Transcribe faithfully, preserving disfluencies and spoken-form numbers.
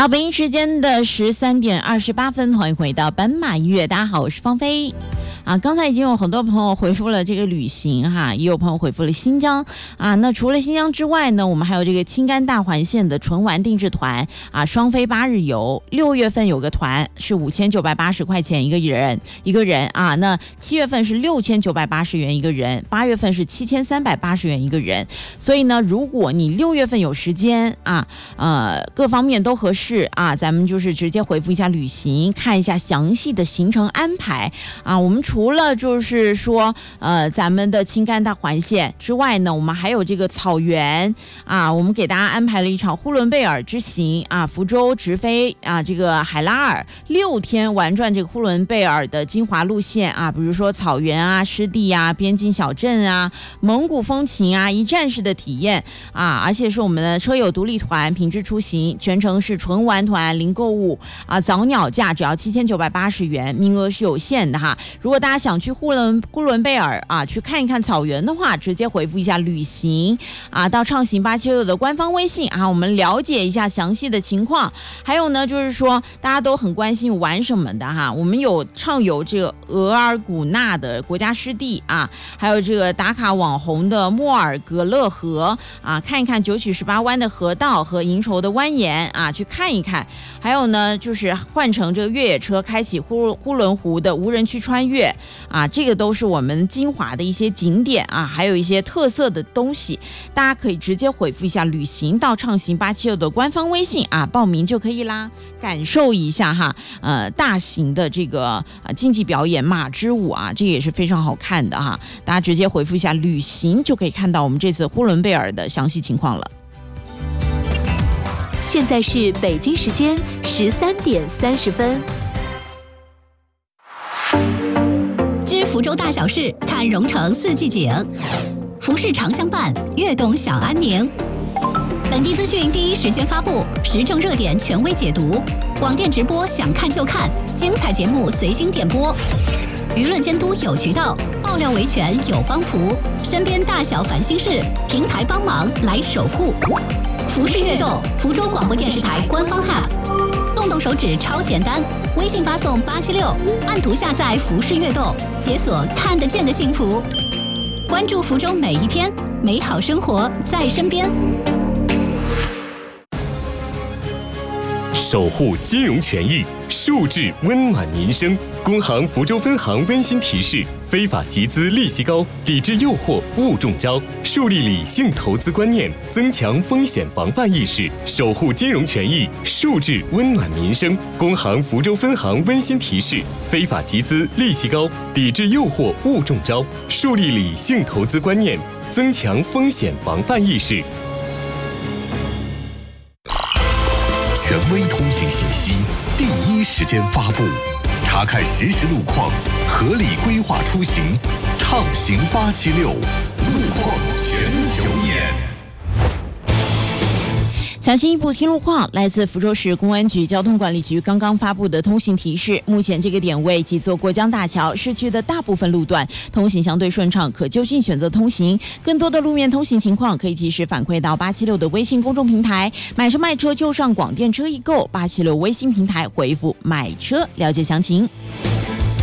好，北京时间的十三点二十八分，欢迎回到斑马音乐。大家好，我是芳菲。啊，刚才已经有很多朋友回复了这个旅行哈，也有朋友回复了新疆啊。那除了新疆之外呢，我们还有这个青甘大环线的纯玩定制团啊，双飞八日游。六月份有个团是五千九百八十块钱一个人一个人啊。那七月份是六千九百八十元一个人，八月份是七千三百八十元一个人。所以呢，如果你六月份有时间啊，呃，各方面都合适啊，咱们就是直接回复一下旅行，看一下详细的行程安排啊。我们除了就是说呃咱们的青甘大环线之外呢，我们还有这个草原啊，我们给大家安排了一场呼伦贝尔之行啊，福州直飞啊这个海拉尔，六天玩转这个呼伦贝尔的精华路线啊，比如说草原啊、湿地啊、边境小镇啊、蒙古风情啊，一站式的体验啊，而且是我们的车友独立团品质出行，全程是纯玩团零购物啊，早鸟价只要七千九百八十元，名额是有限的哈。如果大家想去呼伦呼伦贝尔啊，去看一看草原的话，直接回复一下旅行啊，到畅行八七六的官方微信啊，我们了解一下详细的情况。还有呢，就是说大家都很关心玩什么的哈，我们有畅游这个额尔古纳的国家湿地啊，还有这个打卡网红的莫尔格勒河啊，看一看九曲十八弯的河道和银绸的蜿蜒啊，去看一看。还有呢，就是换乘这个越野车，开启呼呼伦湖的无人区穿越啊，这个都是我们金华的一些景点啊，还有一些特色的东西，大家可以直接回复一下旅行到畅行八七六的官方微信啊，报名就可以啦，感受一下哈，呃，大型的这个呃竞技表演马之舞啊，这也是非常好看的哈，大家直接回复一下旅行就可以看到我们这次呼伦贝尔的详细情况了。 现在是北京时间十三点三十分。 知福州大小事，看蓉城四季景。服饰长相伴，悦动享安宁。本地资讯第一时间发布，时政热点权威解读，广电直播想看就看，精彩节目随心点播。舆论监督有渠道，爆料维权有帮扶，身边大小烦心事，平台帮忙来守护。服饰悦动，福州广播电视台官方 App， 动动手指超简单，微信发送八七六，按图下载服饰悦动，解锁看得见的幸福。关注福州每一天，美好生活在身边。 守护金融权益，数字温暖民生。工行福州分行温馨提示：非法集资利息高，抵制诱惑勿中招，树立理性投资观念，增强风险防范意识，守护金融权益，数字温暖民生。工行福州分行温馨提示：非法集资利息高，抵制诱惑勿中招，树立理性投资观念，增强风险防范意识。 权威通信信息，第一时间发布，查看实时路况，合理规划出行，畅行八七六，路况全球眼。 抢先一步听路况，来自福州市公安局交通管理局刚刚发布的通行提示，目前这个点位即座过江大桥市区的大部分路段通行相对顺畅，可就近选择通行。更多的路面通行情况可以及时反馈到八七六的微信公众平台，买车卖车就上广电车易购八七六微信平台回复买车了解详情。